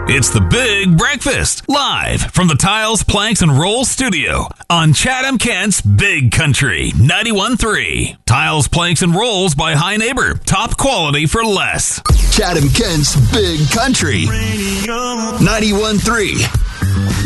It's the Big Breakfast, live from the Tiles, Planks, and Rolls studio on Chatham-Kent's Big Country 91.3. Tiles, Planks, and Rolls by High Neighbor. Top quality for less. Chatham-Kent's Big Country 91.3.